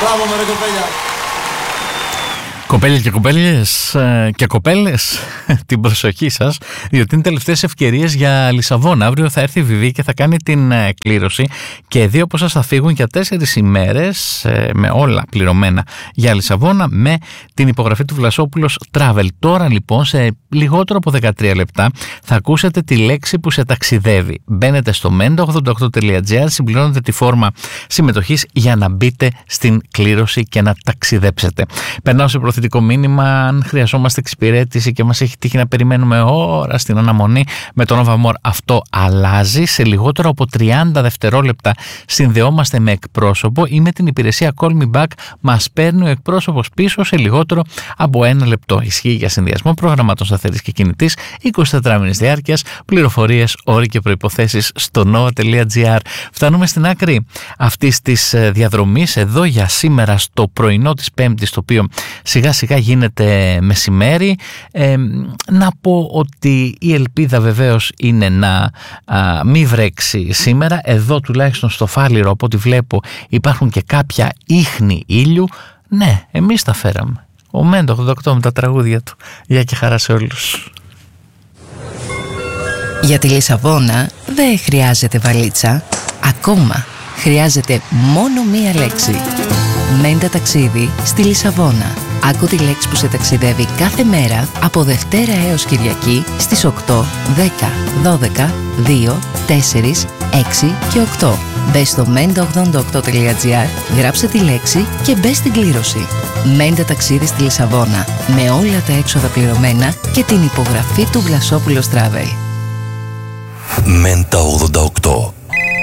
Μπράβο με ρε κοπέλια. Κοπέλια και κοπέλιες και κοπέλες, την προσοχή σας, διότι είναι τελευταίες ευκαιρίες για Λισαβόνα. Αύριο θα έρθει η Βιβί και θα κάνει την κλήρωση και 2 από σας θα φύγουν για 4 ημέρες με όλα πληρωμένα για Λισαβόνα με την υπογραφή του Βλασόπουλος Travel. Τώρα λοιπόν σε λιγότερο από 13 λεπτά θα ακούσετε τη λέξη που σε ταξιδεύει. Μπαίνετε στο mendo88.gr, συμπληρώνετε τη φόρμα συμμετοχής για να μπείτε στην κλήρωση και να ταξιδέψετε. Περνάω σε προθετικό μήνυμα. Αν χρειαζόμαστε εξυπηρέτηση και μας έχει τύχει να περιμένουμε ώρα στην αναμονή, με το Nova More αυτό αλλάζει. Σε λιγότερο από 30 δευτερόλεπτα συνδεόμαστε με εκπρόσωπο ή με την υπηρεσία Call Me Back. Μας παίρνει ο εκπρόσωπος πίσω σε λιγότερο από 1 λεπτό. Ισχύει για συνδυασμό προγραμμάτων σταθερής και κινητής 24 μήνες διάρκειας. Πληροφορίες, όροι και προϋποθέσεις στο nova.gr. Φτάνουμε στην άκρη αυτής της διαδρομής εδώ για σήμερα στο πρωινό της Πέμπτης, το οποίο σιγά σιγά γίνεται μεσημέρι. Να πω ότι η ελπίδα βεβαίως είναι να μην βρέξει σήμερα. Εδώ τουλάχιστον στο Φάληρο, από ό,τι βλέπω, υπάρχουν και κάποια ίχνη ήλιου. Ναι, εμείς τα φέραμε. Ο Μέντο 88 με τα τραγούδια του. Γεια και χαρά σε όλους. Για τη Λισαβόνα δεν χρειάζεται βαλίτσα. Ακόμα χρειάζεται μόνο μία λέξη. Μέντα ταξίδι στη Λισαβόνα. Άκου τη λέξη που σε ταξιδεύει κάθε μέρα από Δευτέρα έως Κυριακή στις 8, 10, 12, 2, 4, 6 και 8. Μπες στο mendo88.gr, γράψε τη λέξη και μπες στην κλήρωση. Μέντα ταξίδι στη Λισαβόνα με όλα τα έξοδα πληρωμένα και την υπογραφή του Βλασόπουλος Travel. Μέντα 88.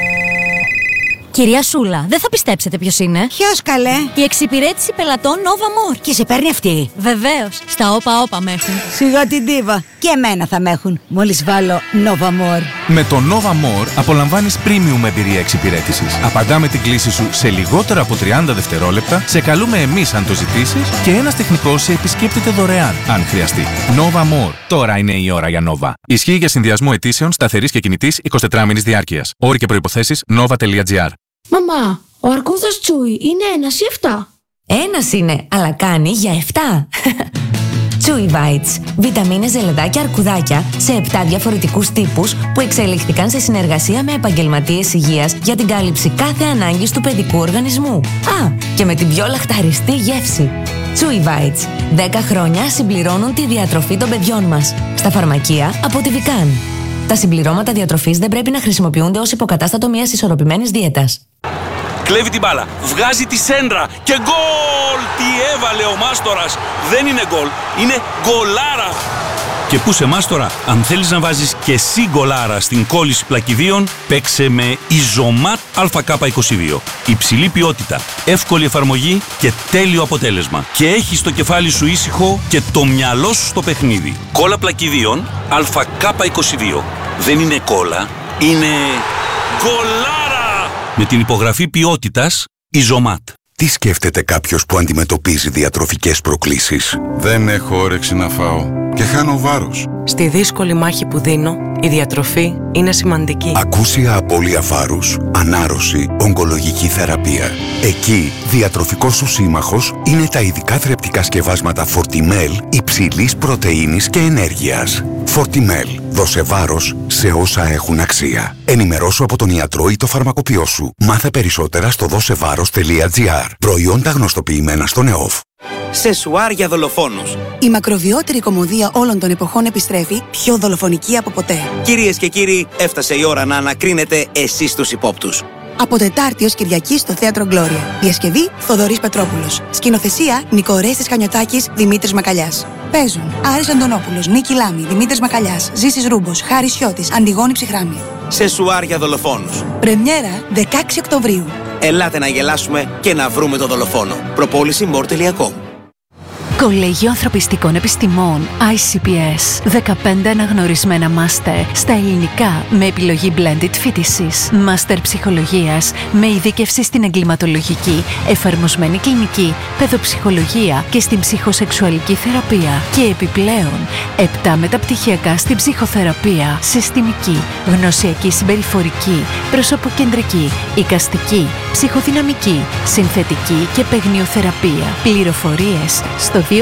Κυρία Σούλα, δεν θα πιστέψετε ποιος είναι. Ποιος καλέ? Η εξυπηρέτηση πελατών Nova More. Και σε παίρνει αυτή? Βεβαίως, στα όπα με έχουν. Σιγά την ντίβα. Και εμένα θα με έχουν, μόλις βάλω Nova More. Με το Nova More απολαμβάνεις premium εμπειρία εξυπηρέτησης. Απαντάμε την κλήση σου σε λιγότερα από 30 δευτερόλεπτα, σε καλούμε εμείς αν το ζητήσεις και ένας τεχνικός σε επισκέπτεται δωρεάν, αν χρειαστεί. Nova More. Τώρα είναι η ώρα για Nova. Ισχύει για συνδυασμό αιτήσεων σταθερής και κινητής 24 μήνες διάρκειας. Όροι και προϋποθέσεις nova.gr. Μαμά, ο αρκούδας Τσούι είναι 1 ή 7? 1 είναι, αλλά κάνει για 7. Chewy Bites. Βιταμίνες, ζελεδάκια, αρκουδάκια σε 7 διαφορετικούς τύπους που εξελιχθήκαν σε συνεργασία με επαγγελματίες υγείας για την κάλυψη κάθε ανάγκης του παιδικού οργανισμού. Α, και με την πιο λαχταριστή γεύση. Chewy Bites. 10 χρόνια συμπληρώνουν τη διατροφή των παιδιών μας. Στα φαρμακεία από τη Vican. Τα συμπληρώματα διατροφής δεν πρέπει να χρησιμοποιούνται ως υποκατάστατο μιας ισορροπημένης δίαιτας. Κλέβει την μπάλα, βγάζει τη σέντρα και γκολ! Τι έβαλε ο Μάστορας! Δεν είναι γκολ, είναι γκολάρα! Και πού σε Μάστορα, αν θέλεις να βάζεις και εσύ γκολάρα στην κόλληση πλακιδίων, παίξε με Ιζωμάτ ΑΚ22. Υψηλή ποιότητα, εύκολη εφαρμογή και τέλειο αποτέλεσμα. Και έχεις το κεφάλι σου ήσυχο και το μυαλό σου στο παιχνίδι. Κόλλα πλακιδίων ΑΚ22. Δεν είναι κόλλα, είναι γκολάρα! Με την υπογραφή ποιότητας Ιζωμάτ. Τι σκέφτεται κάποιος που αντιμετωπίζει διατροφικές προκλήσεις? Δεν έχω όρεξη να φάω και χάνω βάρος. Στη δύσκολη μάχη που δίνω, η διατροφή είναι σημαντική. Ακούσια απώλεια βάρους, ανάρρωση, ογκολογική θεραπεία. Εκεί, διατροφικός σου σύμμαχος είναι τα ειδικά θρεπτικά σκευάσματα Fortimel υψηλής πρωτεΐνης και ενέργειας. Fortimel. Δώσε βάρος σε όσα έχουν αξία. Ενημερώσου από τον ιατρό ή το φαρμακοποιό σου. Μάθε περισσότερα στο δώσεβάρος.gr. Προϊόντα γνωστοποιημένα στον ΕΟΦ. Σεσουάρ για δολοφόνους. Η μακροβιότερη κομμωδία όλων των εποχών επιστρέφει, πιο δολοφονική από ποτέ. Κυρίες και κύριοι, έφτασε η ώρα να ανακρίνετε εσείς τους υπόπτους. Από Τετάρτη ως Κυριακή στο Θέατρο Γκλώρια. Διασκευή Θοδωρής Πετρόπουλος. Σκηνοθεσία Νικορέστης Χανιωτάκης, Δημήτρης Μακαλιάς. Παίζουν Άρης Αντωνόπουλος, Νίκη Λάμη, Δημήτρης Μακαλιάς, Ζήσης Ρούμπος, Χάρης Σιώτης, Αντιγόνη Ψυχράμη. Σεσουάρ για δολοφόνους. Πρεμιέρα 16 Οκτωβρίου. Ελάτε να γελάσουμε και να βρούμε το δολοφόνο. Προπόληση more.com. Κολέγιο Ανθρωπιστικών Επιστημών ICPS. 15 αναγνωρισμένα μάστερ στα ελληνικά με επιλογή blended φοιτησης. Μάστερ ψυχολογίας με ειδίκευση στην εγκληματολογική, εφαρμοσμένη κλινική, παιδοψυχολογία και στην ψυχοσεξουαλική θεραπεία. Και επιπλέον 7 μεταπτυχιακά στην ψυχοθεραπεία, συστημική, γνωσιακή συμπεριφορική, προσωποκεντρική, εικαστική, ψυχοδυναμική, συνθετική και παιγνιοθεραπεία. Πληροφορίες στο 210 645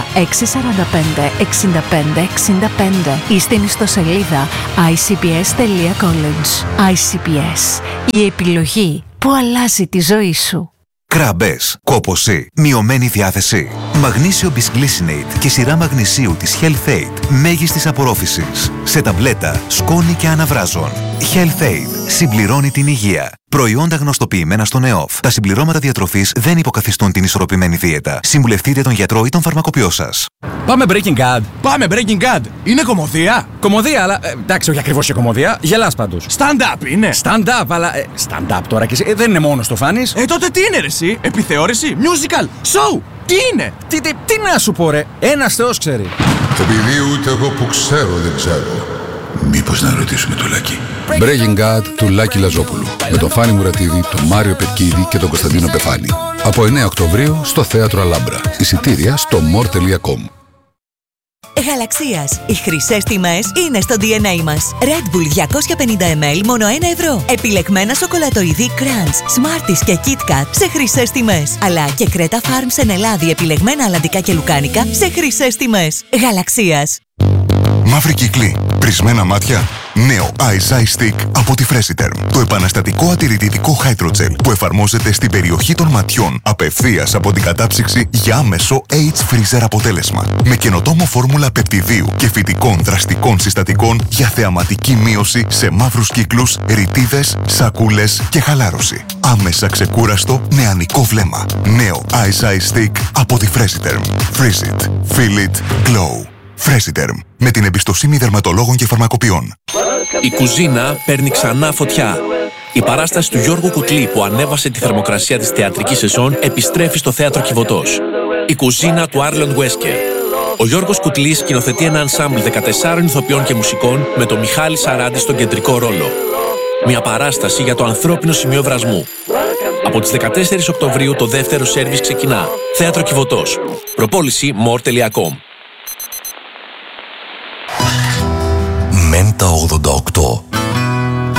65 65 ή στην ιστοσελίδα icps.college. ICPS. Η επιλογή που αλλάζει τη ζωή σου. Κράμπες, κόπωση, μειωμένη διάθεση. Μαγνήσιο Bisglycinate και σειρά μαγνησίου της Health Aid μέγιστης απορρόφησης. Σε ταμπλέτα, σκόνη και αναβράζων. Health Aid συμπληρώνει την υγεία. Προϊόντα γνωστοποιημένα στον ΕΟΦ. Τα συμπληρώματα διατροφής δεν υποκαθιστούν την ισορροπημένη δίαιτα. Συμβουλευτείτε τον γιατρό ή τον φαρμακοποιό σας. Πάμε Breaking Bad. Πάμε Breaking Bad. Είναι κωμωδία. Κωμωδία, αλλά εντάξει, όχι ακριβώς η κωμωδία. Γελάς πάντως. Stand-up είναι. Stand-up, αλλά. Stand-up τώρα και εσύ. Δεν είναι μόνο το φάνης. Τότε τι είναι, ρε εσύ? Επιθεώρηση, musical, show. Τι είναι? Τι να σου πω, ρε. Ένας Θεός ξέρει. Επειδή ούτε εγώ που ξέρω δεν ξέρω. Μήπως να ρωτήσουμε το Λάκη. Breaking Bad του Λάκη Λαζόπουλου. Με τον Φάνη Μουρατίδη, τον Μάριο Πετκίδη και τον Κωνσταντίνο Πεφάνη. Από 9 Οκτωβρίου στο Θέατρο Αλάμπρα. Εισιτήρια στο more.com. Γαλαξίας. Οι χρυσές τιμές είναι στο DNA μας. Red Bull 250 ml μόνο 1 ευρώ. Επιλεγμένα σοκολατοειδή Crunch, Smarties και KitKat σε χρυσές τιμές. Αλλά και Creta Farm σενελάδι επιλεγμένα αλλαντικά και λουκάνικα σε χρυσές τιμές. Γαλαξίας. Μαύρη κύκλη, πρισμένα μάτια. Νέο Eyes Eye Stick από τη Freshiterm. Το επαναστατικό ατηρητικό Hydrogel που εφαρμόζεται στην περιοχή των ματιών απευθείας από την κατάψυξη για άμεσο H-Freezer αποτέλεσμα. Με καινοτόμο φόρμουλα πεπτιδίου και φυτικών δραστικών συστατικών για θεαματική μείωση σε μαύρους κύκλους, ρητίδες, σακούλες και χαλάρωση. Άμεσα ξεκούραστο νεανικό βλέμμα. Νέο Eyes Eye Stick από τη Freshiterm. Freeze it. Feel it. Glow. Freshiterm. Με την εμπιστοσύνη δερματολόγων και φαρμακοποιών. Η κουζίνα παίρνει ξανά φωτιά. Η παράσταση του Γιώργου Κουτλή που ανέβασε τη θερμοκρασία της θεατρικής σεζόν επιστρέφει στο Θέατρο Κιβωτός. Η κουζίνα του Άρλον Βέσκερ. Ο Γιώργος Κουτλής σκηνοθετεί ένα ενσάμπλ 14 ηθοποιών και μουσικών με τον Μιχάλη Σαράντη στον κεντρικό ρόλο. Μια παράσταση για το ανθρώπινο σημείο βρασμού. Από τις 14 Οκτωβρίου το δεύτερο σέρβις ξεκινά. Θέατρο Κιβωτός. Προπόληση more.com. Μέντα 88.